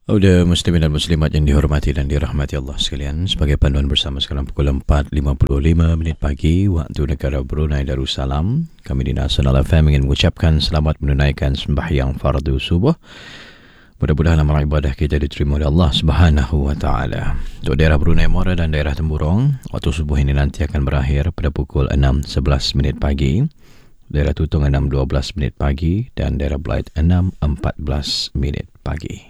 Audio muslimin dan muslimat yang dihormati dan dirahmati Allah sekalian, sebagai panduan bersama sekarang pukul 4.55 pagi waktu negara Brunei Darussalam, kami di Nasional FM ingin mengucapkan selamat menunaikan sembahyang fardu subuh. Mudah-mudahan amal ibadah kita diterima oleh Allah Subhanahu wa taala. Untuk daerah Brunei Mora dan daerah Temburong, waktu subuh ini nanti akan berakhir pada pukul 6.11 pagi. Daerah Tutong 6.12 pagi dan daerah Blight 6.14 pagi.